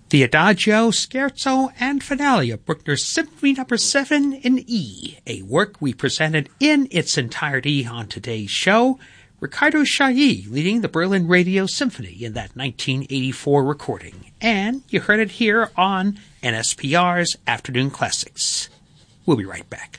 The Adagio, Scherzo, and Finale of Bruckner's Symphony No. 7 in E, a work we presented in its entirety on today's show. Riccardo Chailly leading the Berlin Radio Symphony in that 1984 recording. And you heard it here on NSPR's Afternoon Classics. We'll be right back.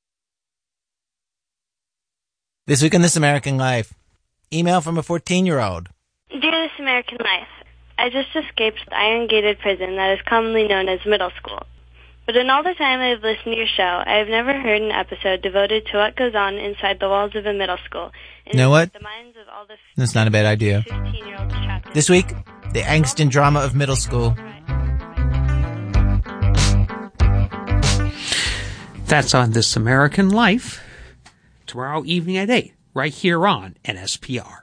This week in This American Life, email from a 14-year-old. Dear This American Life, I just escaped the iron-gated prison that is commonly known as middle school. But in all the time I have listened to your show, I have never heard an episode devoted to what goes on inside the walls of a middle school. You know what? The minds of all the That's not a bad idea. 15-year-olds trapped in This week, the angst and drama of middle school. That's on This American Life, tomorrow evening at 8, right here on NSPR.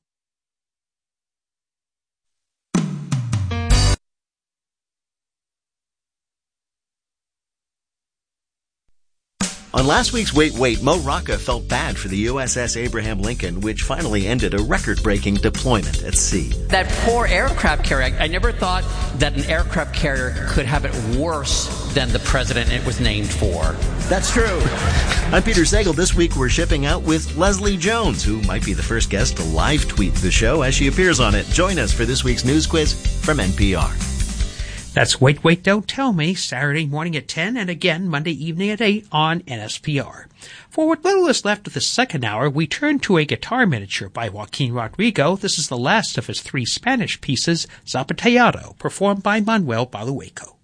On last week's Wait, Mo Rocca felt bad for the USS Abraham Lincoln, which finally ended a record-breaking deployment at sea. That poor aircraft carrier, I never thought that an aircraft carrier could have it worse than the president it was named for. That's true. I'm Peter Sagal. This week we're shipping out with Leslie Jones, who might be the first guest to live tweet the show as she appears on it. Join us for this week's news quiz from NPR. That's Wait, Don't Tell Me, Saturday morning at 10 and again Monday evening at 8 on NSPR. For what little is left of the second hour, we turn to a guitar miniature by Joaquin Rodrigo. This is the last of his 3 Spanish pieces, Zapateado, performed by Manuel Balueco.